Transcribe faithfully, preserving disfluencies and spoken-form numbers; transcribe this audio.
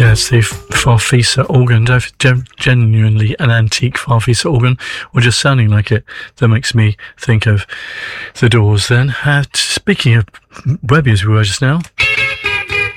Yeah, it's the Farfisa organ, genuinely an antique Farfisa organ, or just sounding like it, that makes me think of The Doors then. Uh, speaking of Webby, as we were just now,